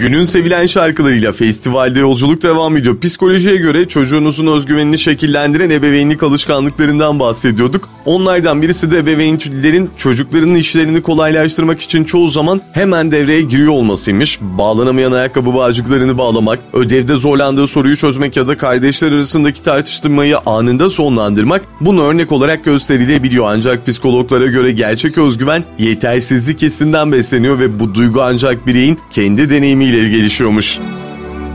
Günün sevilen şarkılarıyla festivalde yolculuk devam ediyor. Psikolojiye göre çocuğunuzun özgüvenini şekillendiren ebeveynlik alışkanlıklarından bahsediyorduk. Onlardan birisi de ebeveynlerin çocuklarının işlerini kolaylaştırmak için çoğu zaman hemen devreye giriyor olmasıymış. Bağlanamayan ayakkabı bağcıklarını bağlamak, ödevde zorlandığı soruyu çözmek ya da kardeşler arasındaki tartışmayı anında sonlandırmak bunu örnek olarak gösterilebiliyor. Ancak psikologlara göre gerçek özgüven yetersizlik hissinden besleniyor ve bu duygu ancak bireyin kendi deneyimiyle gelişiyormuş.